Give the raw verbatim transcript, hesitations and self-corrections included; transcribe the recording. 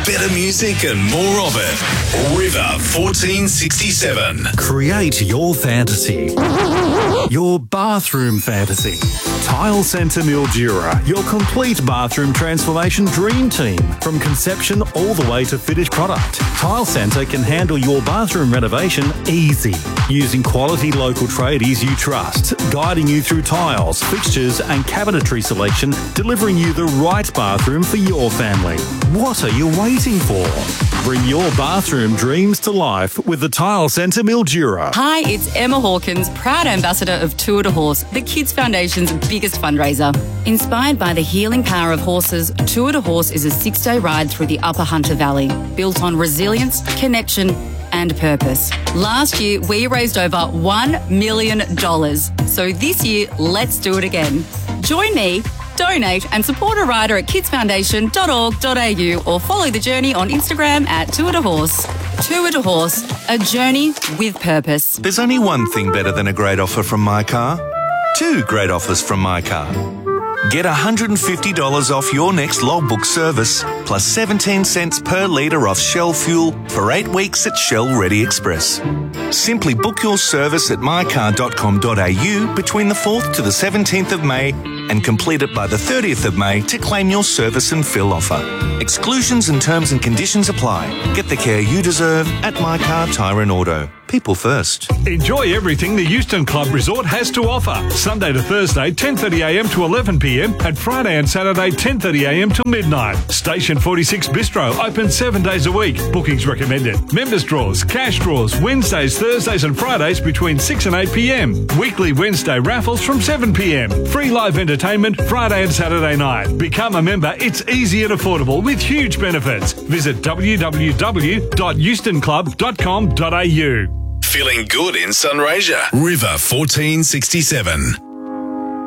better music and more of it. River fourteen sixty-seven. Create your fantasy. Your bathroom fantasy. Tile Centre Mildura, your complete bathroom transformation dream team. From conception all the way to finished product, Tile Centre can handle your bathroom renovation easy. Using quality local tradies you trust, guiding you through tiles, fixtures and cabinetry selection, delivering you the right bathroom for your family. What are you waiting for? Bring your bathroom dreams to life with the Tile Centre Mildura. Hi, it's Emma Hawkins, proud ambassador of Tour de Horse, the Kids Foundation's biggest fundraiser. Inspired by the healing power of horses, Tour de Horse is a six-day ride through the Upper Hunter Valley, built on resilience, connection and purpose. Last year, we raised over one million dollars. So this year, let's do it again. Join me, donate and support a rider at kids foundation dot org dot a u or follow the journey on Instagram at Tour de Horse. Tour de Horse, a journey with purpose. There's only one thing better than a great offer from My Car. Two great offers from My Car. Get one hundred fifty dollars off your next logbook service, plus seventeen cents per litre off Shell fuel for eight weeks at Shell Ready Express. Simply book your service at my car dot com dot a u between the fourth to the seventeenth of May and complete it by the thirtieth of May to claim your service and fill offer. Exclusions and terms and conditions apply. Get the care you deserve at My Car Tyre and Auto. People first. Enjoy everything the Euston Club Resort has to offer. Sunday to Thursday, ten thirty a m to eleven p m and Friday and Saturday, ten thirty a m till midnight. Station forty-six Bistro, open seven days a week. Bookings recommended. Members draws, cash draws, Wednesdays, Thursdays and Fridays between six and eight p m. Weekly Wednesday raffles from seven p m. Free live entertainment Friday and Saturday night. Become a member. It's easy and affordable with huge benefits. Visit w w w dot euston club dot com dot a u. Feeling good in Sunraysia. River fourteen sixty-seven.